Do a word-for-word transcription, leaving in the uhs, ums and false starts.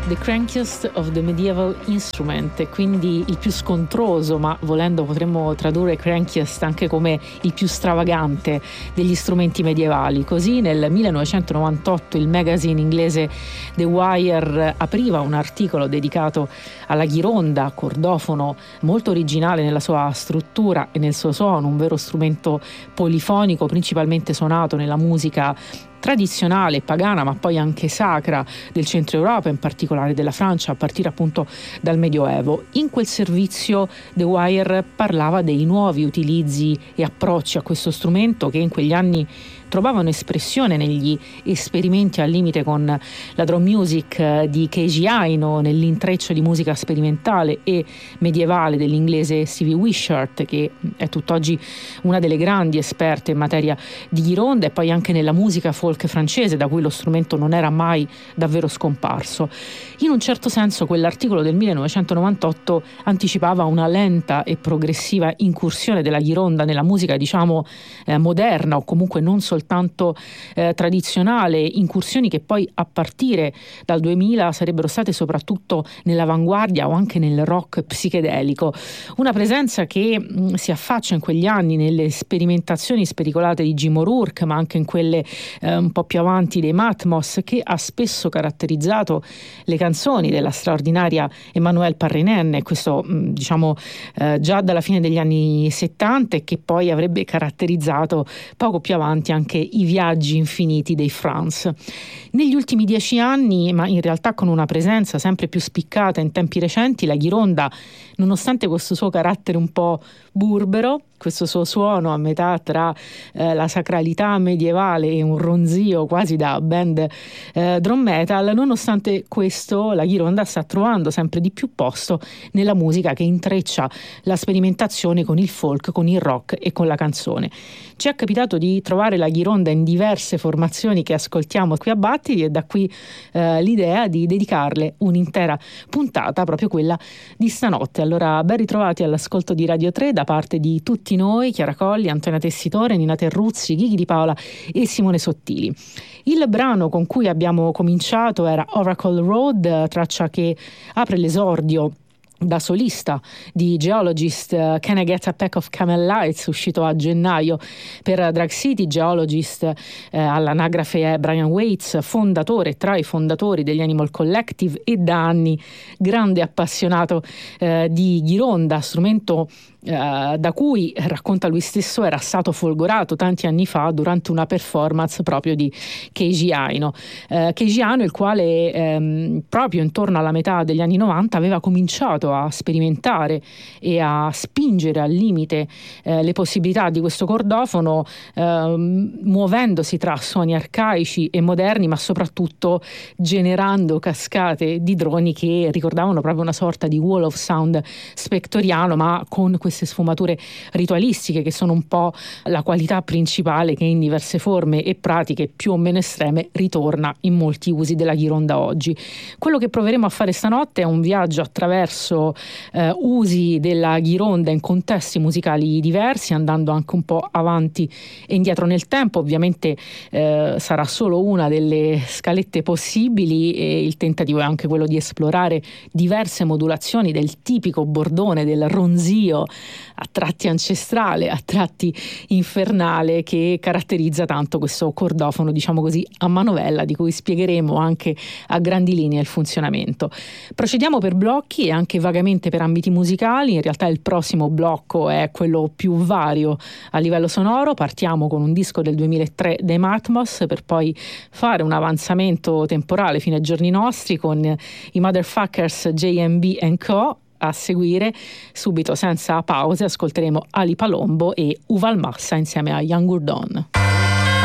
The Crankiest of the Medieval Instrument, e quindi il più scontroso, ma volendo potremmo tradurre crankiest anche come il più stravagante degli strumenti medievali. Così nel millenovecentonovantotto il magazine inglese The Wire apriva un articolo dedicato alla ghironda, cordofono molto originale nella sua struttura e nel suo suono, un vero strumento polifonico principalmente suonato nella musica tradizionale, pagana, ma poi anche sacra del centro Europa, in particolare della Francia, a partire appunto dal Medioevo. In quel servizio The Wire parlava dei nuovi utilizzi e approcci a questo strumento che in quegli anni trovavano espressione negli esperimenti al limite con la drum music di Keiji Aino, nell'intreccio di musica sperimentale e medievale dell'inglese Stevie Wishart, che è tutt'oggi una delle grandi esperte in materia di ghironda, e poi anche nella musica folk francese, da cui lo strumento non era mai davvero scomparso. In un certo senso quell'articolo del millenovecentonovantotto anticipava una lenta e progressiva incursione della ghironda nella musica, diciamo, eh, moderna, o comunque non soltanto eh, tradizionale, incursioni che poi a partire dal duemila sarebbero state soprattutto nell'avanguardia o anche nel rock psichedelico. Una presenza che mh, si affaccia in quegli anni nelle sperimentazioni spericolate di Jim O'Rourke, ma anche in quelle eh, un po' più avanti dei Matmos, che ha spesso caratterizzato le canzoni della straordinaria Emmanuelle Parrinen, questo mh, diciamo eh, già dalla fine degli anni settanta, e che poi avrebbe caratterizzato poco più avanti anche i viaggi infiniti dei France. Negli ultimi dieci anni, ma in realtà con una presenza sempre più spiccata in tempi recenti, la ghironda, nonostante questo suo carattere un po' burbero, questo suo suono a metà tra eh, la sacralità medievale e un ronzio quasi da band eh, drum metal, nonostante questo la ghironda sta trovando sempre di più posto nella musica che intreccia la sperimentazione con il folk, con il rock e con la canzone. Ci è capitato di trovare la ghironda in diverse formazioni che ascoltiamo qui a Battiti, e da qui eh, l'idea di dedicarle un'intera puntata, proprio quella di stanotte. Allora, ben ritrovati all'ascolto di Radio tre da parte di tutti noi, Chiara Colli, Antonia Tessitore, Nina Terruzzi, Ghighi Di Paola e Simone Sottili. Il brano con cui abbiamo cominciato era Oracle Road, traccia che apre l'esordio da solista di Geologist, uh, Can I Get a Pack of Camel Lights, uscito a gennaio per Drag City. Geologist eh, all'anagrafe è Brian Waits, fondatore, tra i fondatori degli Animal Collective, e da anni grande appassionato eh, di ghironda, strumento Uh, da cui, racconta lui stesso, era stato folgorato tanti anni fa durante una performance proprio di Keiji Aino. Uh, Keiji Aino, il quale um, proprio intorno alla metà degli anni novanta aveva cominciato a sperimentare e a spingere al limite uh, le possibilità di questo cordofono, uh, muovendosi tra suoni arcaici e moderni, ma soprattutto generando cascate di droni che ricordavano proprio una sorta di wall of sound spectoriano, ma con queste sfumature ritualistiche che sono un po' la qualità principale che in diverse forme e pratiche più o meno estreme ritorna in molti usi della ghironda oggi. Quello che proveremo a fare stanotte è un viaggio attraverso eh, usi della ghironda in contesti musicali diversi, andando anche un po' avanti e indietro nel tempo. Ovviamente eh, sarà solo una delle scalette possibili, e il tentativo è anche quello di esplorare diverse modulazioni del tipico bordone, del ronzio a tratti ancestrale, a tratti infernale, che caratterizza tanto questo cordofono, diciamo così, a manovella, di cui spiegheremo anche a grandi linee il funzionamento. Procediamo per blocchi e anche vagamente per ambiti musicali. In realtà il prossimo blocco è quello più vario a livello sonoro. Partiamo con un disco del duemilatré dei Matmos, per poi fare un avanzamento temporale fino ai giorni nostri con i Motherfuckers J M B and Co. A seguire, subito senza pause, ascolteremo Ali Palombo e Uval Massa insieme a Young Urdon.